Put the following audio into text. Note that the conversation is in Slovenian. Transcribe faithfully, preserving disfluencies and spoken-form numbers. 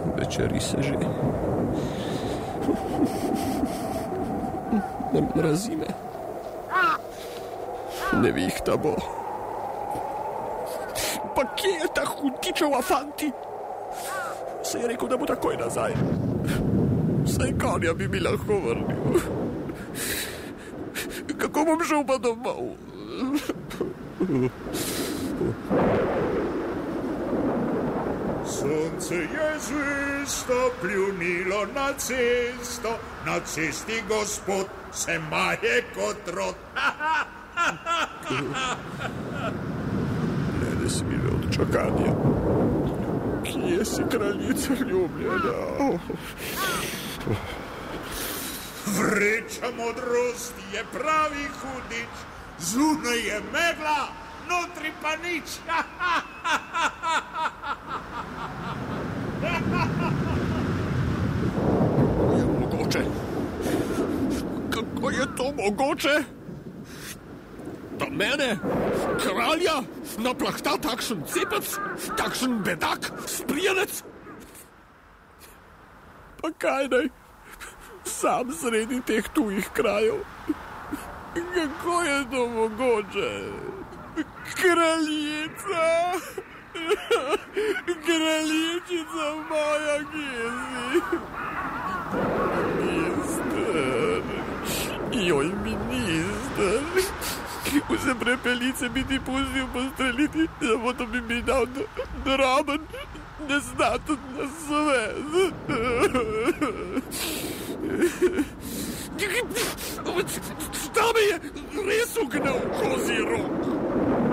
Večeri se že. Ne mrazi me. Nevihta bo. Pa kje je ta hutičeva fanti? Se je rekel, da bo takoj nazaj. Saj konja bi mi lahko vrnil. Kako bom šel pa domov? Sonce je zvesto pljunilo na cesto, na cesti gospod se maje kot rod. Ne si mi od čakanja. Kje si kraljica ljubljena? Vreča modrosti je pravi hudič, zunaj je megla, notri pa nič. Je mogoče? Kako je to mogoče? Da mene, kralja, naplahta takšen cepec, takšen bedak, sprijenec? Pa kaj naj? Sam sredi teh tujih krajev. Kako je to mogoče? Kraljica! Kraljičica moja, kje si? Minister! Joj, minister! Vse prepelice bi ti pustil postreliti, samo to bi mi dal droben, neznaten nasvet. Šta me je res ugnal kozi rok?